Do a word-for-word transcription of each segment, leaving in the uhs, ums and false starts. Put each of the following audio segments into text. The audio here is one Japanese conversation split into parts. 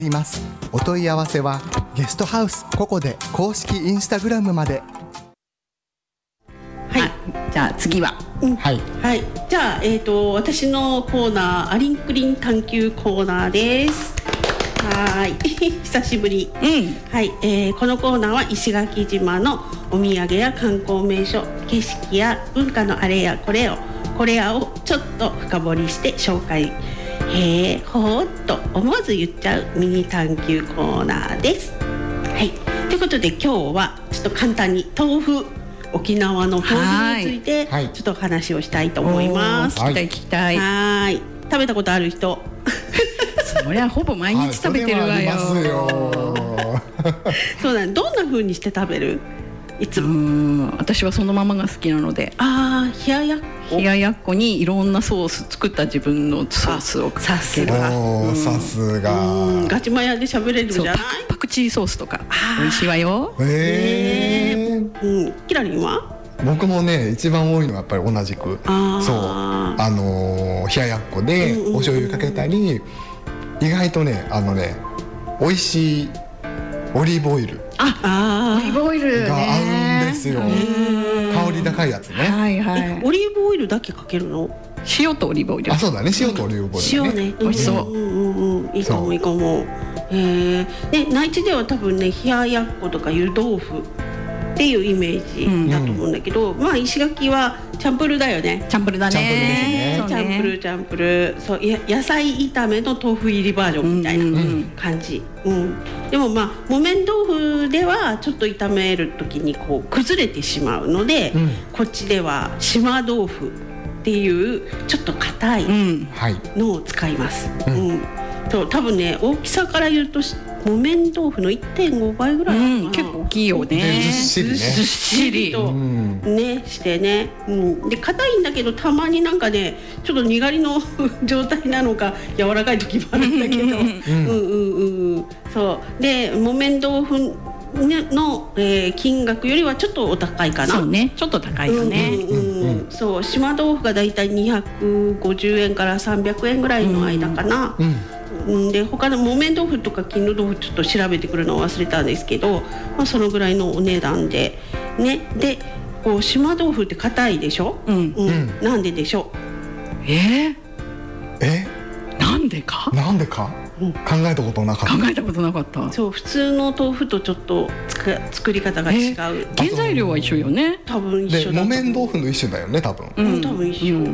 います。お問い合わせはゲストハウスココで公式インスタグラムまで。 はい、じゃあ次は、 うん、はい、 はい、じゃあ、えーと、私のコーナーアリンクリン探求コーナーです。はい久しぶり、うんはいえー、このコーナーは石垣島のお土産や観光名所、景色や文化のあれやこれをこれやをちょっと深掘りして紹介、へーほーっと思わず言っちゃうミニ探求コーナーです。はい、ということで今日はちょっと簡単に豆腐、沖縄の豆腐についてちょっと話をしたいと思います。 はい、 聞きたい聞きたい。はい、食べたことある人そりゃほぼ毎日食べてるわよ。 そうだね。どんな風にして食べる？いつも。うーん、私はそのままが好きなので。 ああ、冷ややっこ。 冷ややっこにいろんなソース作った自分のソースをかける。 さすが。 おー、さすが。 ガチマヤで喋れるんじゃない？ パクチーソースとか美味しいわよ。 へえー。うん。キラリンは？ 僕もね一番多いのはやっぱり同じく。 あそうあのー、冷ややっこでお醤油かけたり。意外とねあのね美味しいオリーブオイルああオリーブオイルが合うんですよ。香り高いやつね。 はいはい。 オリーブオイルだけかけるの？ 塩とオリーブオイル。 あ、そうだね、塩とオリーブオイル、ね、 塩ね、 美味しそう。 うんうんうん、いいかもいいかも。えー、で内地では多分ね冷ややっことか湯豆腐っていうイメージだと思うんだけど、うん、まあ石垣はチャンプルーだよね。 チャンプルーだね。 チャンプルーですね。 チャンプルーチャンプルー、そうや野菜炒めの豆腐入りバージョンみたいな感じ。うんうんうん、でもまあ木綿豆腐ではちょっと炒める時にこう崩れてしまうので、うん、こっちでは島豆腐っていうちょっと硬いのを使います。うんうん、そう多分ね大きさから言うと木綿豆腐の いってんご 倍ぐらいかな、 うん、結構大きいよね。 ずっしりね。 ずっしりと、ね、してね、うん、で硬いんだけどたまになんかねちょっとにがりの状態なのか柔らかい時もあるんだけど、うんうんうん、そうで木綿豆腐の、えー、金額よりはちょっとお高いかな。 そうね、ちょっと高いよね。 うんうんうん、そう島豆腐がだいたいにひゃくごじゅうえんからさんびゃくえんぐらいの間かな。うんうん、で他の木綿豆腐とか絹豆腐ちょっと調べてくるのを忘れたんですけど、まあ、そのぐらいのお値段でね。でこう島豆腐って硬いでしょ、うんうん、なんででしょう？ えー、 えなんでかなんでか、うん、考えたことなかった。 考えたことなかった。 そう普通の豆腐とちょっとつく作り方が違う、えー、原材料は一緒よね。 多分一緒だと思う。 木綿豆腐の一種だよね多分、 うん、多分一緒、うんうん、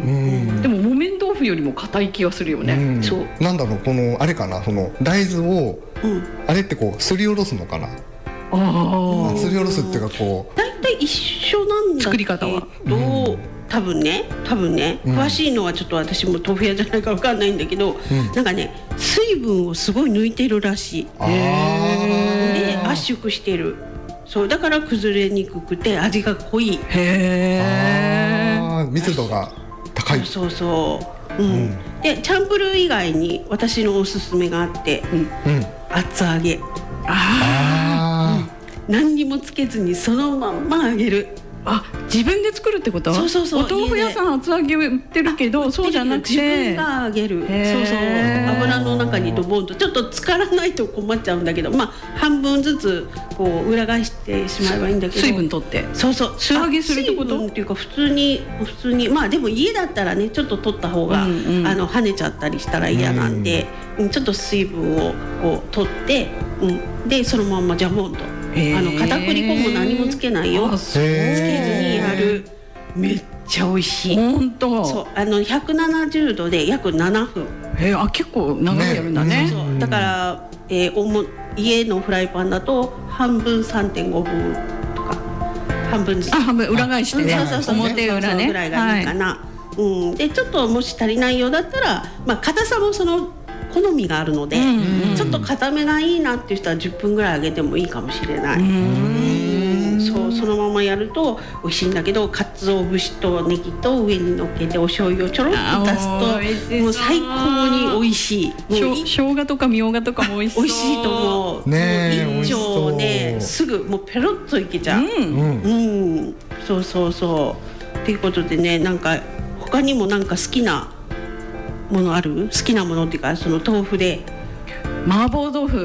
でも木綿豆腐よりも硬い気がするよね、うん、 そうなんだろうこのあれかな、その大豆を、うん、あれってこうすりおろすのかな。ああすりおろすっていうかこうだいたい一緒なんだけど作り方は、 うん多分ね多分ね、うん、詳しいのはちょっと私も豆腐屋じゃないから分かんないんだけど、うん、なんかね水分をすごい抜いてるらしい。で圧縮してる。そうだから崩れにくくて味が濃い。 へー、密度が高い。 そうそうそう、うんうん、でチャンプルー以外に私のおすすめがあって、うん、厚揚げ。ああ、うん、何にもつけずにそのまんま揚げる。 あ、自分で作るってこと？ そうそうそう。 お豆腐屋さん厚揚げ売ってるけどそうじゃなくて自分が揚げる。そうそう、油の中にドボンとちょっと浸からないと困っちゃうんだけど、まあ半分ずつこう裏返してしまえばいいんだけど、 水分取って。 そうそう、 素揚げするってこと？ 水分っていうか普通に普通にまあでも家だったらねちょっと取った方が、うんうん、あの跳ねちゃったりしたら嫌なんで、うん、ちょっと水分をこう取って、うん、でそのまんまジャボンと。あの片栗粉も何もつけないよ。つけずにやる。めっちゃ美味しい。 本当。 そうあのひゃくななじゅうどで約ななふん。 へー、あ結構長くやるんだね。 ね、そうそうだから、えー、おも家のフライパンだと半分 さんてんごふんとか半分ずつ。 あ半分裏返してね。 そうそうそう表裏ね。 ぐらいがいいかな。はい、うん、でちょっともし足りないようだったら、まあ硬さもその好みがあるので、うんうん、ちょっと固めがいいなっていう人はじゅっぷんぐらい揚げてもいいかもしれない。うん、そうそのままやると美味しいんだけど、鰹節とネギと上に乗っけてお醤油をちょろっと足すともう最高に美味しい。 生姜とかみょうがとかも美味しそう。 美味しいと思う。 ね、 一丁ねすぐもうペロッといけちゃう。うん、うん、そうそうそうっていうことでね、なんか他にもなんか好きなものある？好きなものっていうかその豆腐で。 麻婆豆腐